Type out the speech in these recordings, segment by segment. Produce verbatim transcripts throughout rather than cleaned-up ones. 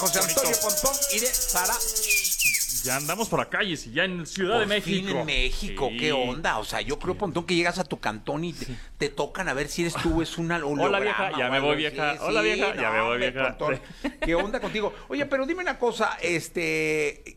José Antonio Pontón y de Sara. Ya andamos por la calle, sí, ya en Ciudad Por de México. fin en México, Sí. ¿qué onda? O sea, yo creo, Pontón, que llegas a tu cantón y te, sí. te tocan a ver si eres tú, es una holograma. Hola, vieja, ya me voy, vieja. Sí, Hola, sí, vieja, no, ya me voy, hombre, vieja. Pontón, ¿qué onda contigo? Oye, pero dime una cosa, este...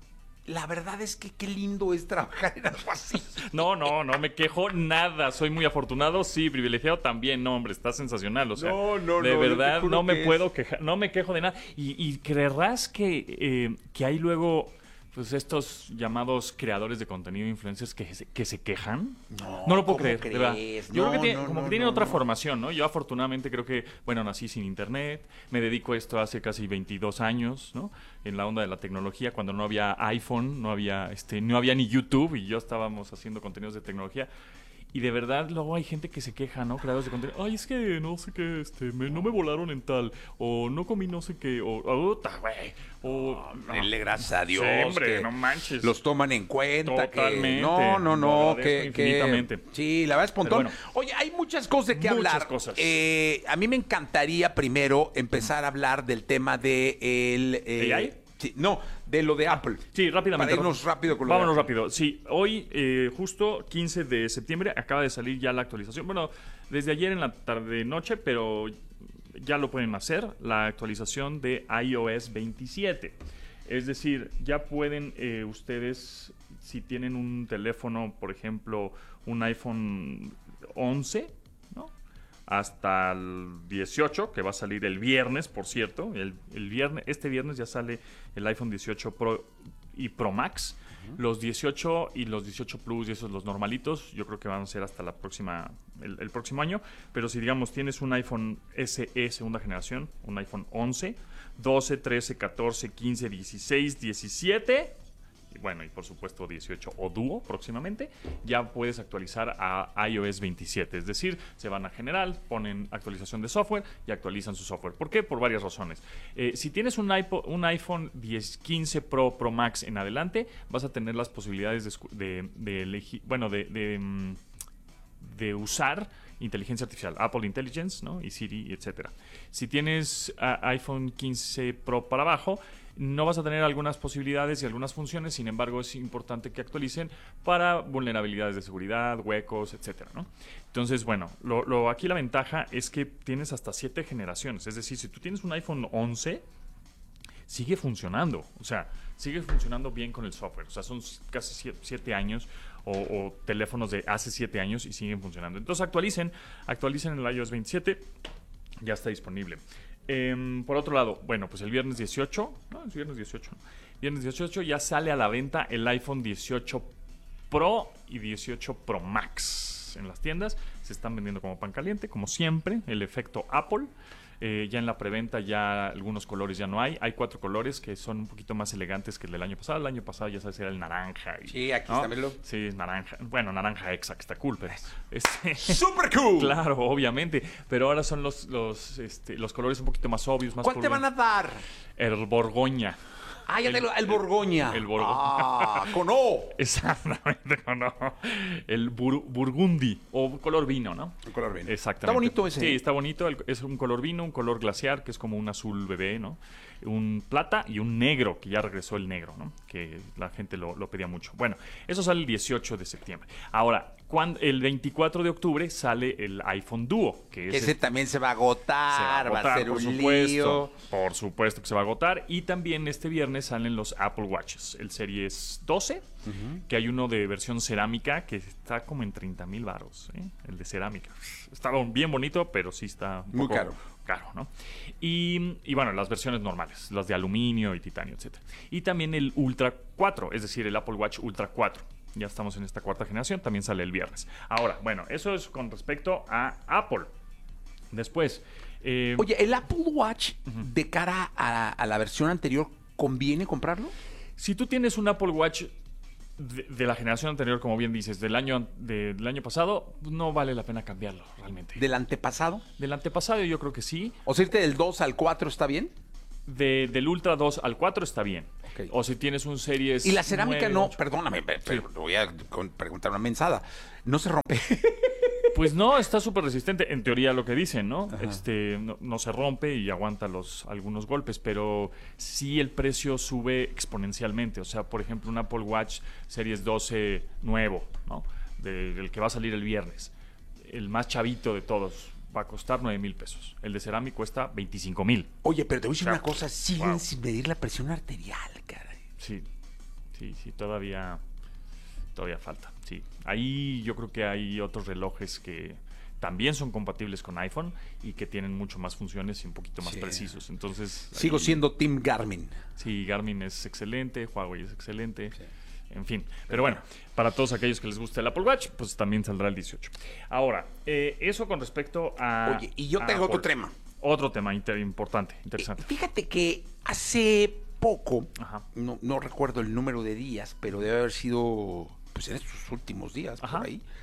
La verdad es que qué lindo es trabajar en algo así. No, no, no me quejo nada. Soy muy afortunado, sí, privilegiado también. No, hombre, está sensacional. O sea, no, no, de no, verdad no me que puedo es... quejar, no me quejo de nada. Y, y creerás que, eh, que hay luego, pues estos llamados creadores de contenido, influencers, que se, que se quejan. No, no lo puedo ¿cómo creer, crees? de verdad. Yo no, creo que tiene, no, como no, que tienen no, otra no. formación, ¿no? Yo afortunadamente creo que, bueno, nací sin internet, me dedico a esto hace casi veintidós años, ¿no? En la onda de la tecnología, cuando no había iPhone, no había, este, no había ni YouTube y yo estábamos haciendo contenidos de tecnología. Y de verdad, luego hay gente que se queja, ¿no? Creadores de contenido. Ay, es que no sé qué, este, me, no me volaron en tal. O no comí no sé qué. O, o, güey. O, no, denle gracias a Dios. Sí, hombre, que no manches. Los toman en cuenta. Totalmente. Que, no, no, no. Que, infinitamente. Que, sí, la verdad es Pontón. Bueno, oye, hay muchas cosas de qué muchas hablar. Cosas. Eh, a mí me encantaría primero empezar a hablar del tema de el... Eh, ¿A I? Sí, no, de lo de Apple. Sí, rápidamente. Para irnos rápido con lo Vámonos de Apple. rápido. Sí, hoy, eh, justo quince de septiembre, acaba de salir ya la actualización. Bueno, desde ayer en la tarde-noche, pero ya lo pueden hacer, la actualización de iOS veintisiete. Es decir, ya pueden eh, ustedes, si tienen un teléfono, por ejemplo, un iPhone once, ¿no? Hasta el dieciocho, que va a salir el viernes, por cierto. El, el viernes, este viernes ya sale el iPhone dieciocho Pro y Pro Max. Uh-huh. Los dieciocho y los dieciocho Plus y esos los normalitos, yo creo que van a ser hasta la próxima, el, el próximo año. Pero si digamos tienes un iPhone S E segunda generación, un iPhone once, doce, trece, catorce, quince, dieciséis, diecisiete... Y bueno, y por supuesto dieciocho o Duo próximamente, ya puedes actualizar a iOS veintisiete. Es decir, se van a general, ponen actualización de software y actualizan su software. ¿Por qué? Por varias razones. Eh, si tienes un, iPod, un iPhone diez, quince Pro, Pro Max en adelante, vas a tener las posibilidades de, de, de elegir, bueno, de, de, de usar inteligencia artificial, Apple Intelligence, ¿no? Y Siri, etcétera. Si tienes uh, iPhone quince Pro para abajo, no vas a tener algunas posibilidades y algunas funciones, sin embargo es importante que actualicen para vulnerabilidades de seguridad, huecos, etcétera, ¿no? Entonces, bueno, lo, lo, aquí la ventaja es que tienes hasta siete generaciones, es decir, si tú tienes un iPhone once, sigue funcionando, o sea, sigue funcionando bien con el software, o sea, son casi siete años o, o teléfonos de hace siete años y siguen funcionando. Entonces actualicen, actualicen el iOS veintisiete, ya está disponible. Eh, por otro lado, bueno, pues el viernes dieciocho, no, es viernes dieciocho, ¿no? Viernes dieciocho ya sale a la venta el iPhone dieciocho Pro y dieciocho Pro Max en las tiendas. Se están vendiendo como pan caliente, como siempre, el efecto Apple. Eh, ya en la preventa ya algunos colores ya no hay. Hay cuatro colores que son un poquito más elegantes que el del año pasado. El año pasado ya sabes era el naranja. Y, sí, aquí ¿no? está, míralo. Sí, naranja. Bueno, naranja exa, que está cool, pero... Este, ¡súper cool! Claro, obviamente. Pero ahora son los, los, este, los colores un poquito más obvios, más... ¿Cuál te van a dar? El Borgoña. Ah, ya el, te lo, el Borgoña. El Borgoña. Ah, con O. Exactamente, con O. El bur, Burgundy, o color vino, ¿no? El color vino. Exactamente. Está bonito ese. Sí, está bonito. Es un color vino, un color glaciar, que es como un azul bebé, ¿no? Un plata y un negro, que ya regresó el negro, ¿no? Que la gente lo, lo pedía mucho. Bueno, eso sale el dieciocho de septiembre. Ahora, cuando, el veinticuatro de octubre sale el iPhone Duo. Que ese el, también se va a agotar, se va a, agotar, va a ser por un supuesto, lío. Por supuesto que se va a agotar. Y también este viernes salen los Apple Watches, el Series doce, uh-huh. que hay uno de versión cerámica que está como en treinta mil baros, ¿eh? El de cerámica. Está bien bonito, pero sí está un muy poco caro. caro, ¿no? Y, y bueno, las versiones normales, las de aluminio y titanio, etcétera. Y también el Ultra cuatro, es decir, el Apple Watch Ultra cuatro. Ya estamos en esta cuarta generación, también sale el viernes. Ahora, bueno, eso es con respecto a Apple. Después... Eh, Oye, ¿el Apple Watch uh-huh. de cara a, a la versión anterior conviene comprarlo? Si tú tienes un Apple Watch de, de la generación anterior, como bien dices, del año, de, del año pasado, no vale la pena cambiarlo realmente. ¿Del antepasado? Del antepasado yo creo que sí. O sea, irte del dos al cuatro está bien. De, del Ultra dos al cuatro está bien. Okay. O si tienes un Series y la cerámica nueve, no, ocho. perdóname, pero sí. voy a preguntar una mensada. ¿No se rompe? Pues no, está súper resistente, en teoría lo que dicen, ¿no? Ajá. Este, no, no se rompe y aguanta los algunos golpes, pero sí el precio sube exponencialmente. O sea, por ejemplo, un Apple Watch Series doce nuevo, ¿no? De- del que va a salir el viernes. El más chavito de todos va a costar nueve mil pesos. El de Ceramic cuesta veinticinco mil. Oye, pero te voy a decir O sea, una cosa, siguen wow. sin medir la presión arterial, caray. Sí, sí, sí, todavía, todavía falta. Sí, ahí yo creo que hay otros relojes que también son compatibles con iPhone y que tienen mucho más funciones y un poquito más Sí. precisos. Entonces, Sigo ahí- siendo Team Garmin. Sí, Garmin es excelente, Huawei es excelente. Sí. En fin, pero bueno, para todos aquellos que les guste el Apple Watch, pues también saldrá el dieciocho. Ahora, eh, eso con respecto a... Oye, y yo a tengo otro Apple. tema. Otro tema inter- importante, interesante. Eh, Fíjate que hace poco, Ajá. no, no recuerdo el número de días, pero debe haber sido pues en estos últimos días, Ajá. por ahí,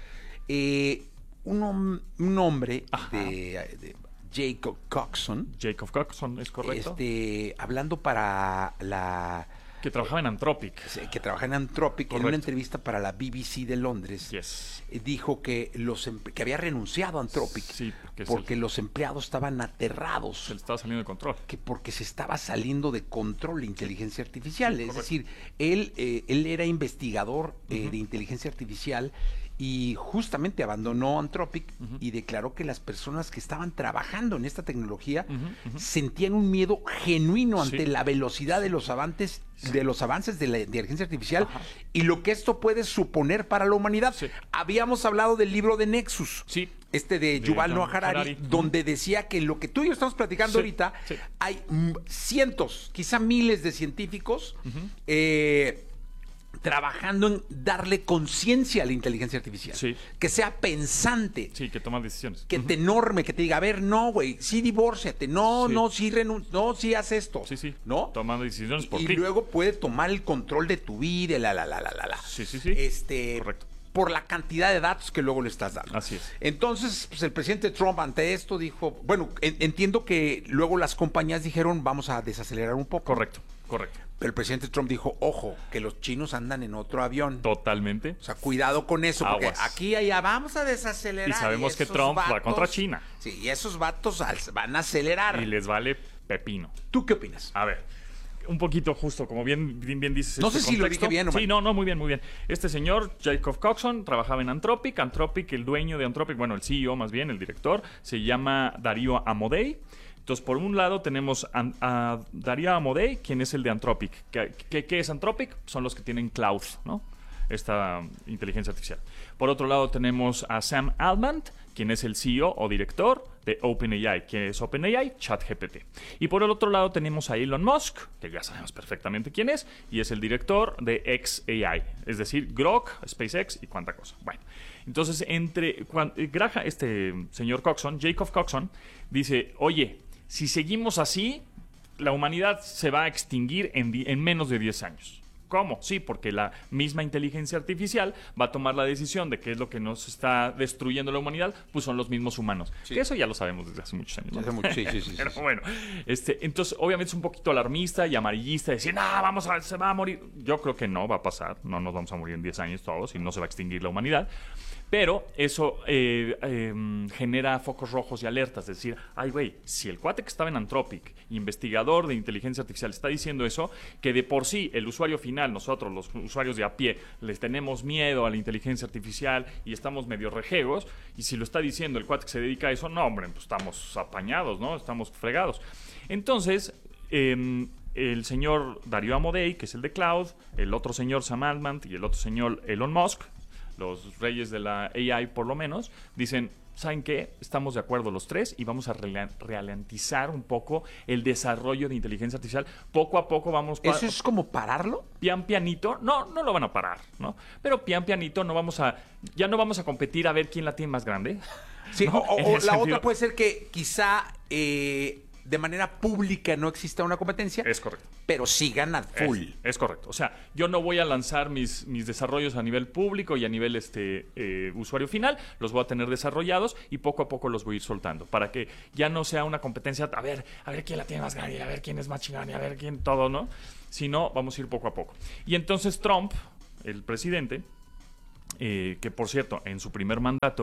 eh, un, hom- un hombre Ajá. de, de Jacob Coxon, Jacob Coxon, ¿es correcto? este, hablando para la Que trabajaba en Anthropic. que trabaja en Anthropic, en una Correcto. entrevista para la B B C de Londres, Yes. eh, dijo que los emple- que había renunciado a Anthropic Sí, porque, porque se, los empleados estaban aterrados, se le estaba saliendo de control. que porque se estaba saliendo de control la inteligencia artificial. Sí, es correcto. decir, él, eh, él era investigador eh, Ujú. de inteligencia artificial y justamente abandonó Anthropic Ujú. y declaró que las personas que estaban trabajando en esta tecnología Ujú, ujú. sentían un miedo genuino ante Sí. la velocidad de los avances de los avances de la inteligencia artificial Ajá. y lo que esto puede suponer para la humanidad. Sí. Habíamos hablado del libro de Nexus. Sí. Este de De Yuval Noah Yuval Harari, Harari. donde decía que lo que tú y yo estamos platicando Sí, ahorita, sí. hay mm, cientos, quizá miles de científicos Ujú. eh, trabajando en darle conciencia a la inteligencia artificial. Sí. Que sea pensante. Sí, que toma decisiones. Que Ujú. te norme, que te diga, a ver, no, güey, sí divórciate, no, Sí. no, sí renuncia, no, sí haz esto. Sí, sí. ¿No? Tomando decisiones por y ti. luego puede tomar el control de tu vida, la, la, la, la, la, la. Sí, sí, sí. Este, Correcto. por la cantidad de datos que luego le estás dando. Así es. Entonces, pues el presidente Trump ante esto dijo, bueno, en- entiendo que luego las compañías dijeron, vamos a desacelerar un poco. Correcto, correcto. Pero el presidente Trump dijo, ojo, que los chinos andan en otro avión. Totalmente. O sea, cuidado con eso, porque Aguas. aquí y allá vamos a desacelerar. Y sabemos que esos Trump va contra China. Sí, y esos vatos al- van a acelerar. Y les vale pepino. ¿Tú qué opinas? A ver, un poquito justo, como bien, bien, bien dices. No este sé si lo contexto. dije bien o mal. Sí, no, no, muy bien, muy bien. Este señor, Jacob Coxon, trabajaba en Anthropic. Anthropic, el dueño de Anthropic, bueno, el C E O más bien, el director, se llama Darío Amodei. Entonces, por un lado tenemos a, a Darío Amodei, quien es el de Anthropic. ¿Qué, qué, qué es Anthropic? Son los que tienen cloud, ¿no? Esta um, inteligencia artificial. Por otro lado tenemos a Sam Altman, quien es el C E O o director de OpenAI, que es OpenAI, ChatGPT. Y por el otro lado tenemos a Elon Musk, que ya sabemos perfectamente quién es, y es el director de xAI, es decir, Grok, SpaceX y cuánta cosa. Bueno, entonces entre cuan- Graja, este señor Coxon, Jacob Coxon, dice, oye, si seguimos así, la humanidad se va a extinguir en, di- en menos de diez años. ¿Cómo? Sí, porque la misma inteligencia artificial va a tomar la decisión de qué es lo que nos está destruyendo la humanidad, pues son los mismos humanos. Sí. Que eso ya lo sabemos desde hace muchos años, ¿no? Hace mucho, sí, sí, sí, Pero sí, sí. bueno, este, entonces obviamente es un poquito alarmista y amarillista, decir, no, vamos a, se va a morir. Yo creo que no va a pasar, no nos vamos a morir en diez años todos y no se va a extinguir la humanidad. Pero eso eh, eh, genera focos rojos y alertas. Es decir, ay, güey, si el cuate que estaba en Anthropic, investigador de inteligencia artificial, está diciendo eso, que de por sí el usuario final, nosotros los usuarios de a pie, les tenemos miedo a la inteligencia artificial y estamos medio rejegos, y si lo está diciendo el cuate que se dedica a eso, no, hombre, pues estamos apañados, ¿no? Estamos fregados. Entonces, eh, el señor Darío Amodei, que es el de Cloud, el otro señor Sam Altman y el otro señor Elon Musk, los reyes de la A I por lo menos, dicen, ¿saben qué? Estamos de acuerdo los tres y vamos a rela- ralentizar un poco el desarrollo de inteligencia artificial. Poco a poco vamos... ¿Eso es como pararlo? Pian pianito, no, no lo van a parar, ¿no? Pero pian pianito no vamos a... Ya no vamos a competir a ver quién la tiene más grande. Sí, ¿no? o, o- En o el la sentido- otra puede ser que quizá eh, de manera pública no exista una competencia, Es correcto. pero sigan a full. Es, es correcto. O sea, yo no voy a lanzar mis, mis desarrollos a nivel público y a nivel este eh, usuario final. Los voy a tener desarrollados y poco a poco los voy a ir soltando. Para que ya no sea una competencia, a ver, a ver quién la tiene más grande, a ver quién es más chingón, y a ver quién todo, ¿no? Sino vamos a ir poco a poco. Y entonces Trump, el presidente, eh, que por cierto, en su primer mandato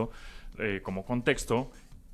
eh, como contexto,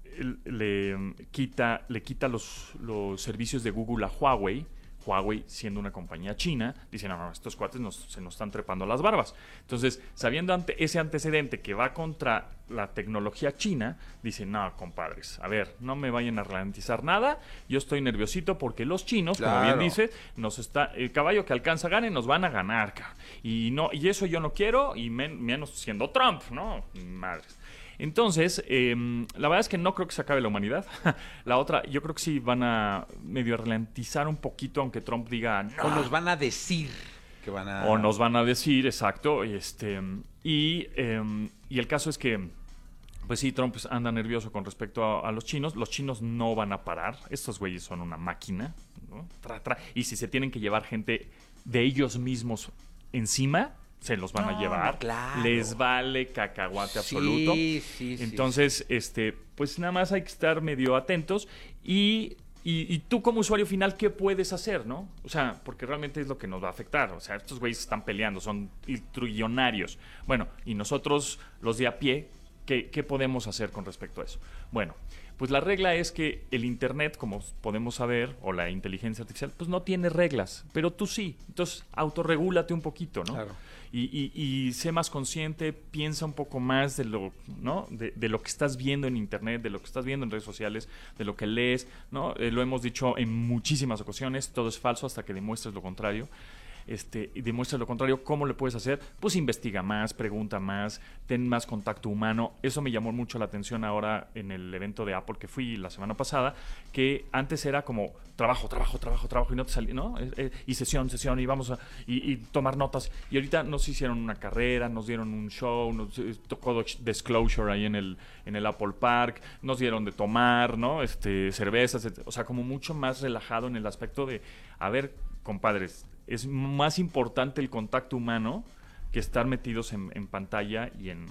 le quita, le quita los, los servicios de Google a Huawei. Huawei, siendo una compañía china, dice, no, no, estos cuates nos, se nos están trepando las barbas. Entonces, sabiendo ante ese antecedente que va contra la tecnología china, dice, no, compadres, a ver, no me vayan a ralentizar nada, yo estoy nerviosito porque los chinos, claro, como bien dice, nos está, el caballo que alcanza gane, nos van a ganar, cabrón. Y, no, y eso yo no quiero, y men, menos siendo Trump, ¿no? Madres. Entonces, eh, la verdad es que no creo que se acabe la humanidad. La otra, yo creo que sí van a medio ralentizar un poquito, aunque Trump diga no. O nos van a decir que van a... O nos van a decir, exacto. Este, y, eh, y el caso es que, pues sí, Trump anda nervioso con respecto a, a los chinos. Los chinos no van a parar. Estos güeyes son una máquina, ¿no? Tra, tra. Y si se tienen que llevar gente de ellos mismos encima... se los van no, a llevar, claro. Les vale cacahuate sí, absoluto. Sí, Entonces, sí, sí. este, pues nada más hay que estar medio atentos y, y, y tú como usuario final, ¿qué puedes hacer, no? O sea, porque realmente es lo que nos va a afectar. O sea, estos güeyes están peleando, son trillonarios. Bueno, y nosotros, los de a pie, ¿qué, qué podemos hacer con respecto a eso? Bueno, pues la regla es que el internet, como podemos saber, o la inteligencia artificial, pues no tiene reglas, pero tú sí. Entonces, autorregúlate un poquito, ¿no? Claro. Y, y, y sé más consciente, piensa un poco más de lo, ¿no? de, de lo que estás viendo en internet, de lo que estás viendo en redes sociales, de lo que lees, ¿no? Eh, lo hemos dicho en muchísimas ocasiones, todo es falso hasta que demuestres lo contrario. Este, y demuestra lo contrario. ¿Cómo le puedes hacer? Pues investiga más, pregunta más, ten más contacto humano. Eso me llamó mucho la atención ahora en el evento de Apple que fui la semana pasada, que antes era como trabajo, trabajo, trabajo, trabajo y no te salía, ¿no? Eh, eh, y sesión, sesión y vamos a y, y tomar notas. Y ahorita nos hicieron una carrera, nos dieron un show, nos eh, tocó Disclosure ahí en el en el Apple Park, nos dieron de tomar, ¿no? Este, cervezas, etcétera. O sea, como mucho más relajado en el aspecto de, a ver, compadres, es más importante el contacto humano que estar metidos en, en pantalla y en,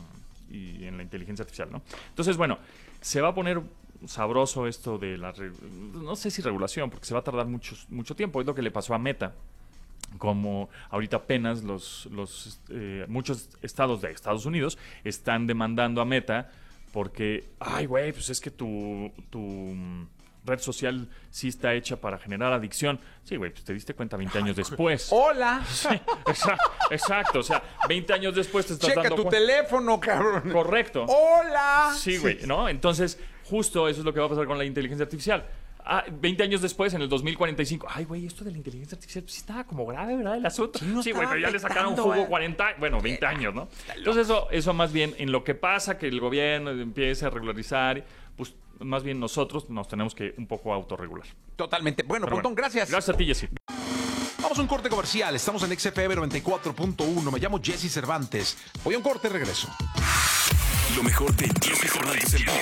y en la inteligencia artificial, ¿no? Entonces, bueno, se va a poner sabroso esto de la... No sé si regulación, porque se va a tardar mucho, mucho tiempo. Es lo que le pasó a Meta. Como ahorita apenas los, los eh, muchos estados de Estados Unidos están demandando a Meta porque, ay, güey, pues es que tu... tu red social sí está hecha para generar adicción. Sí, güey, pues te diste cuenta veinte años después. ¡Hola! Sí, exacto, exacto, o sea, veinte años después te estás Checa dando tu cuenta. teléfono, cabrón. Correcto. ¡Hola! Sí, güey, ¿no? Entonces, justo eso es lo que va a pasar con la inteligencia artificial. Ah, veinte años después, en el dos mil cuarenta y cinco, ay, güey, esto de la inteligencia artificial pues, sí estaba como grave, ¿verdad? El asunto. Sí, no sí güey, pero ya le sacaron jugo eh. cuarenta, bueno, veinte años, ¿no? Entonces, eso, eso más bien, en lo que pasa, que el gobierno empiece a regularizar, pues más bien nosotros nos tenemos que un poco autorregular. Totalmente. Bueno, Pero Pontón, bueno, gracias. Gracias a ti, Jessy. Vamos a un corte comercial. Estamos en X F M noventa y cuatro punto uno. Me llamo Jesse Cervantes. Voy a un corte y regreso. Lo mejor de Jesse Cervantes en vivo.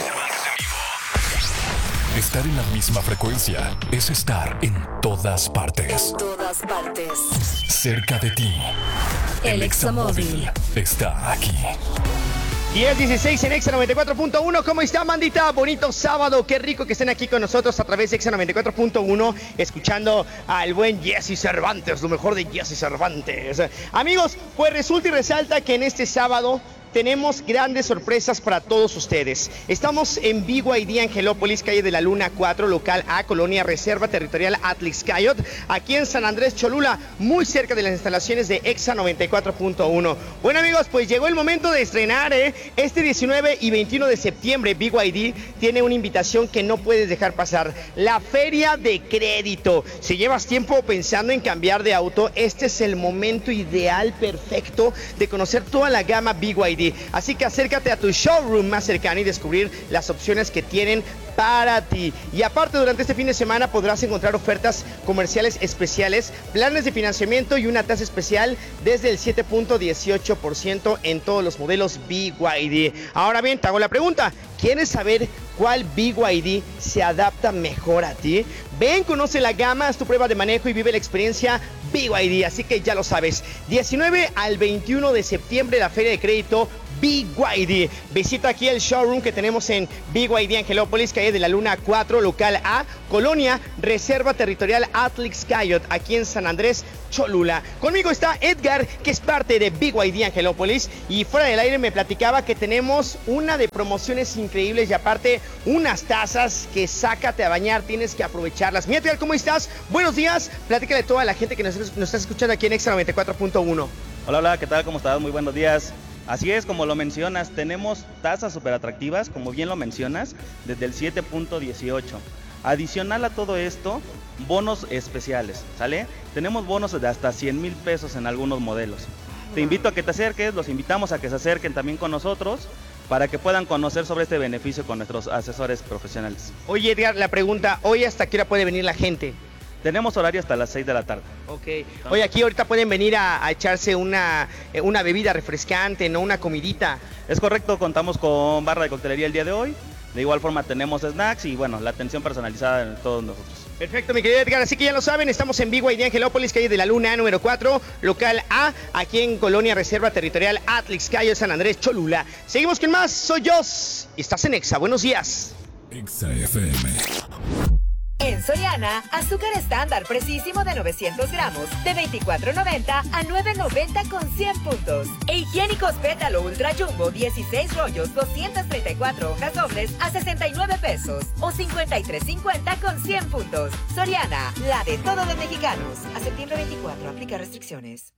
Estar en la misma frecuencia es estar en todas partes. En todas partes. Cerca de ti. El Examóvil está aquí. diez dieciséis en Exa noventa y cuatro punto uno. ¿Cómo está, mandita? Bonito sábado. Qué rico que estén aquí con nosotros a través de Exa noventa y cuatro punto uno, escuchando al buen Jesse Cervantes, lo mejor de Jesse Cervantes. Amigos, pues resulta y resalta que en este sábado tenemos grandes sorpresas para todos ustedes. Estamos en B Y D Angelópolis, calle de la Luna cuatro, local A, Colonia Reserva Territorial Atlixcayot, aquí en San Andrés Cholula, muy cerca de las instalaciones de Exa noventa y cuatro punto uno. Bueno, amigos, pues llegó el momento de estrenar, ¿eh? Este diecinueve y veintiuno de septiembre, B Y D tiene una invitación que no puedes dejar pasar: la Feria de Crédito. Si llevas tiempo pensando en cambiar de auto, este es el momento ideal, perfecto, de conocer toda la gama B Y D. Así que acércate a tu showroom más cercano y descubrir las opciones que tienen para ti. Y aparte, durante este fin de semana podrás encontrar ofertas comerciales especiales, planes de financiamiento y una tasa especial desde el siete punto dieciocho por ciento en todos los modelos B Y D. Ahora bien, te hago la pregunta: ¿quieres saber cuál B Y D se adapta mejor a ti? Ven, conoce la gama, haz tu prueba de manejo y vive la experiencia B Y D. Así que ya lo sabes, diecinueve al veintiuno de septiembre, la Feria de Crédito B Y D. Visita aquí el showroom que tenemos en B Y D Angelópolis, calle de la Luna cuatro, local A, Colonia, Reserva Territorial Atlixcayot, aquí en San Andrés, Cholula. Conmigo está Edgar, que es parte de B Y D Angelópolis, y fuera del aire me platicaba que tenemos una de promociones increíbles y aparte unas tazas que sácate a bañar, tienes que aprovecharlas. Mi Edgar, ¿cómo estás? Buenos días, platícale a toda la gente que nos, nos está escuchando aquí en Exa noventa y cuatro punto uno. Hola, hola, ¿qué tal? ¿Cómo estás? Muy buenos días. Así es, como lo mencionas, tenemos tasas súper atractivas, como bien lo mencionas, desde el siete punto dieciocho. Adicional a todo esto, bonos especiales, ¿sale? Tenemos bonos de hasta cien mil pesos en algunos modelos. Te invito a que te acerques, los invitamos a que se acerquen también con nosotros para que puedan conocer sobre este beneficio con nuestros asesores profesionales. Oye, Edgar, la pregunta, ¿hoy hasta qué hora puede venir la gente? Tenemos horario hasta las seis de la tarde. Ok. Oye, aquí ahorita pueden venir a, a echarse una, una bebida refrescante, ¿no? Una comidita. Es correcto, contamos con barra de coctelería el día de hoy. De igual forma tenemos snacks y bueno, la atención personalizada de todos nosotros. Perfecto, mi querido Edgar, así que ya lo saben, estamos en B Y D Angelópolis, calle de la Luna número cuatro, local A, aquí en Colonia Reserva Territorial Atlixcayot, San Andrés, Cholula. Seguimos con más, soy Jos, y estás en Exa, buenos días. Exa F M. En Soriana, azúcar estándar precisísimo de novecientos gramos, de veinticuatro noventa a nueve noventa con cien puntos. E higiénicos pétalo ultra jumbo, dieciséis rollos, doscientas treinta y cuatro hojas dobles a sesenta y nueve pesos. O cincuenta y tres cincuenta con cien puntos. Soriana, la de todos los mexicanos. A septiembre veinticuatro, aplica restricciones.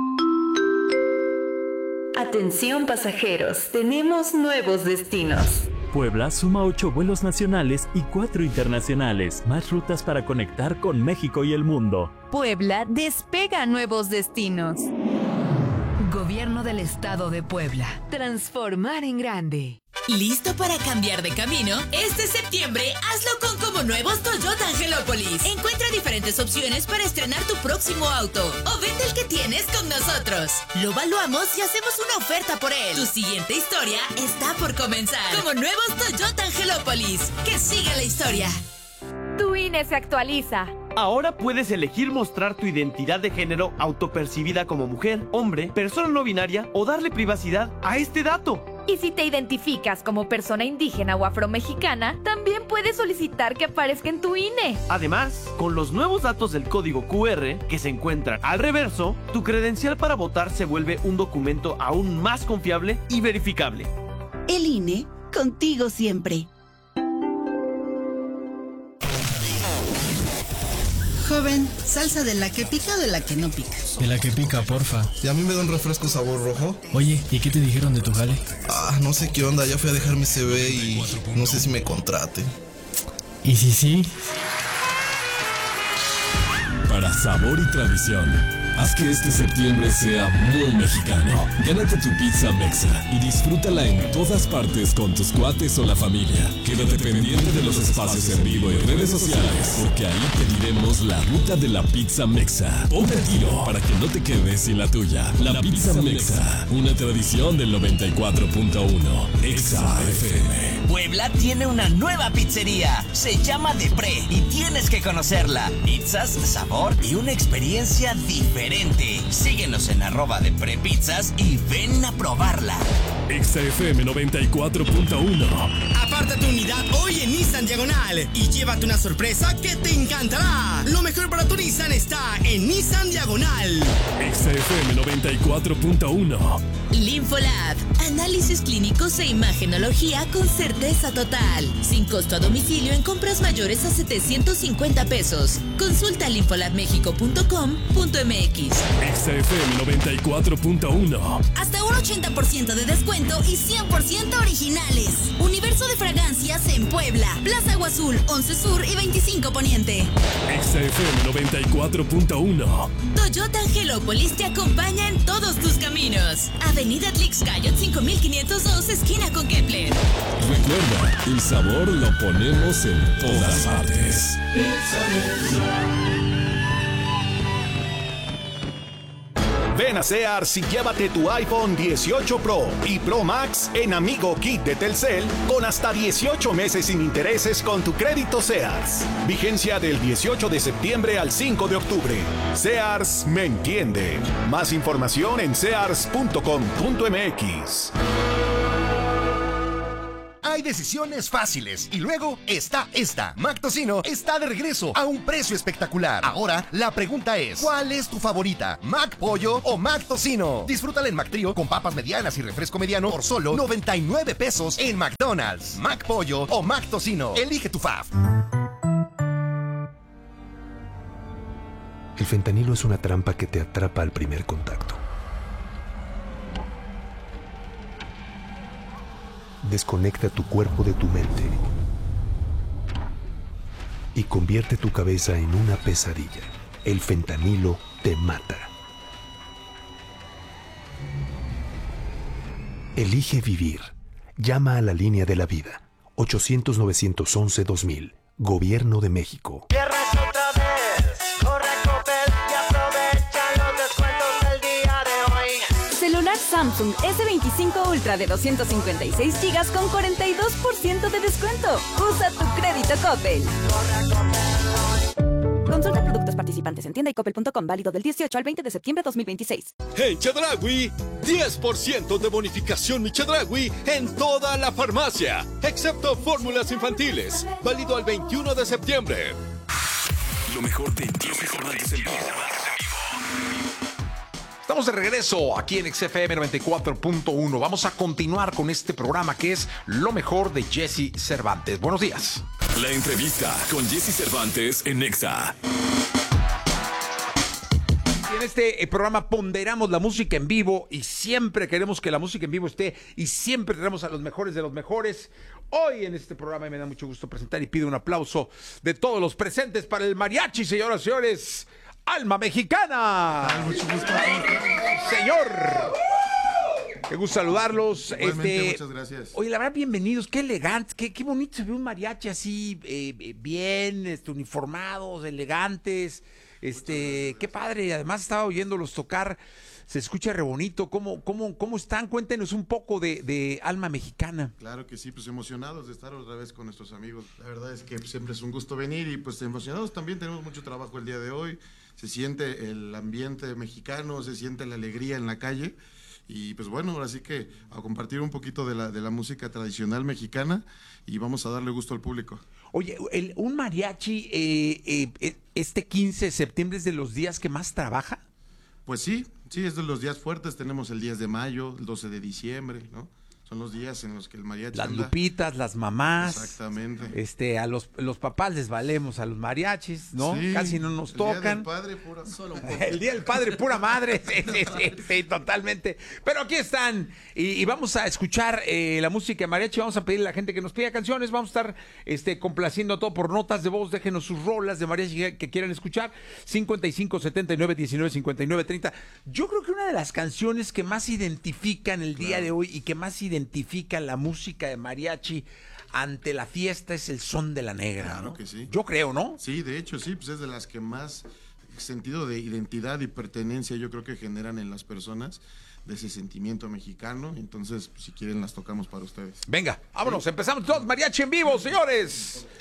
Atención pasajeros, tenemos nuevos destinos. Puebla suma ocho vuelos nacionales y cuatro internacionales, más rutas para conectar con México y el mundo. Puebla despega a nuevos destinos. Gobierno del Estado de Puebla. Transformar en grande. ¿Listo para cambiar de camino? Este septiembre, hazlo con como nuevos Toyota Angelópolis. Encuentra diferentes opciones para estrenar tu próximo auto o vende el que tienes con nosotros. Lo evaluamos y hacemos una oferta por él. Tu siguiente historia está por comenzar. Como nuevos Toyota Angelópolis. Que siga la historia. Tu I N E se actualiza. Ahora puedes elegir mostrar tu identidad de género autopercibida como mujer, hombre, persona no binaria o darle privacidad a este dato. Y si te identificas como persona indígena o afromexicana, también puedes solicitar que aparezca en tu I N E. Además, con los nuevos datos del código Q R que se encuentran al reverso, tu credencial para votar se vuelve un documento aún más confiable y verificable. El I N E, contigo siempre. Joven, ¿salsa de la que pica o de la que no pica? De la que pica, porfa. ¿Y a mí me da un refresco sabor rojo? Oye, ¿y qué te dijeron de tu jale? Ah, no sé qué onda, ya fui a dejar mi C V y no sé si me contrate. ¿Y si sí? Para sabor y tradición, haz que este septiembre sea muy mexicano. Gánate tu pizza Mexa y disfrútala en todas partes con tus cuates o la familia. Quédate pendiente de los espacios en vivo y redes sociales, porque ahí te diremos la ruta de la pizza Mexa. Ponte el tiro para que no te quedes sin la tuya. La, la pizza, pizza Mexa, una tradición del noventa y cuatro punto uno. Exa F M. Puebla tiene una nueva pizzería. Se llama Depre y tienes que conocerla. Pizzas, sabor y una experiencia diferente. Síguenos en arroba Depre Pizzas y ven a probarla. Exa F M noventa y cuatro punto uno. Aparta tu unidad hoy en Nissan Diagonal y llévate una sorpresa que te encantará. Lo mejor para tu Nissan está en Nissan Diagonal. Exa F M noventa y cuatro punto uno. Linfolab, análisis clínicos e imagenología con certeza total. Sin costo a domicilio en compras mayores a setecientos cincuenta pesos. Consulta linfolab mexico punto com punto m x. Exa F M noventa y cuatro punto uno. Hasta un ochenta por ciento de descuento y cien por ciento originales. Universo de fragancias en Puebla. Plaza Agua Azul, once Sur y veinticinco Poniente. Exa F M noventa y cuatro punto uno. Toyota Angelópolis te acompaña en todos tus caminos. Avenida Atlixcayot cinco mil quinientos dos, esquina con Kepler. Recuerda, el sabor lo ponemos en todas partes. Ven a Sears y llévate tu iPhone dieciocho Pro y Pro Max en Amigo Kit de Telcel con hasta dieciocho meses sin intereses con tu crédito Sears. Vigencia del dieciocho de septiembre al cinco de octubre. Sears me entiende. Más información en sears punto com punto m x. hay decisiones fáciles. Y luego está esta. Mac Tocino está de regreso a un precio espectacular. Ahora, la pregunta es, ¿cuál es tu favorita? ¿Mac Pollo o Mac Tocino? Disfrútala en Mac Trío con papas medianas y refresco mediano por solo noventa y nueve pesos en McDonald's. Mac Pollo o Mac Tocino. Elige tu fave. El fentanilo es una trampa que te atrapa al primer contacto. Desconecta tu cuerpo de tu mente y convierte tu cabeza en una pesadilla. El fentanilo te mata. Elige vivir. Llama a la línea de la vida. ochocientos, novecientos once, dos mil. Gobierno de México. Celular Samsung ese veinticinco Ultra de doscientos cincuenta y seis gigas con cuarenta y dos por ciento de descuento. Usa tu crédito Coppel. Consulta productos participantes en tienda y coppel punto com, válido del dieciocho al veinte de septiembre de dos mil veintiséis. En Chedraui, diez por ciento de bonificación Mi Chedraui en toda la farmacia, excepto fórmulas infantiles, válido al veintiuno de septiembre. Lo mejor de Jesse Cervantes en vivo. Estamos de regreso aquí en X F M noventa y cuatro punto uno. Vamos a continuar con este programa que es Lo mejor de Jesse Cervantes. Buenos días. La entrevista con Jesse Cervantes en Exa. En este programa ponderamos la música en vivo y siempre queremos que la música en vivo esté y siempre tenemos a los mejores de los mejores. Hoy en este programa me da mucho gusto presentar y pido un aplauso de todos los presentes para el mariachi, señoras y señores. Alma Mexicana. Mucho gusto. Señor. Qué gusto saludarlos. Igualmente, este, muchas gracias. Oye, la verdad, bienvenidos. Qué elegantes, qué, qué bonito se ve un mariachi así, eh, bien, este, uniformados, elegantes. Este, qué padre. Además, estaba oyéndolos tocar. Se escucha re bonito. ¿Cómo, cómo, cómo están? Cuéntenos un poco de, de Alma Mexicana. Claro que sí, pues emocionados de estar otra vez con nuestros amigos. La verdad es que siempre es un gusto venir y pues emocionados también. Tenemos mucho trabajo el día de hoy. Se siente el ambiente mexicano, se siente la alegría en la calle. Y pues bueno, ahora sí que a compartir un poquito de la, de la música tradicional mexicana y vamos a darle gusto al público. Oye, el, un mariachi eh, eh, este quince de septiembre es de los días que más trabaja. Pues sí, sí, es de los días fuertes. Tenemos el diez de mayo, el doce de diciembre, ¿no? Son los días en los que el mariachi Las anda. lupitas, las mamás. Exactamente. Este, a los, los papás les valemos a los mariachis, ¿no? Sí, Casi no nos el tocan. Día del Padre, pura, solo un poco. El Día del Padre, pura madre. Sí, sí, sí, sí, totalmente. Pero aquí están. Y, y vamos a escuchar eh, la música de mariachi. Vamos a pedirle a la gente que nos pida canciones. Vamos a estar este, complaciendo todo por notas de voz. Déjenos sus rolas de mariachi que, que quieran escuchar. cincuenta y cinco, setenta y nueve, diecinueve, cincuenta y nueve, treinta. Yo creo que una de las canciones que más identifican el día de hoy y que más identifican la música de mariachi ante la fiesta es el son de la negra. Claro, ¿no? que sí. Yo creo, ¿no? Sí, de hecho sí, pues es de las que más sentido de identidad y pertenencia yo creo que generan en las personas, de ese sentimiento mexicano. Entonces, pues, si quieren las tocamos para ustedes. Venga, vámonos, sí. Empezamos todos mariachi en vivo, señores.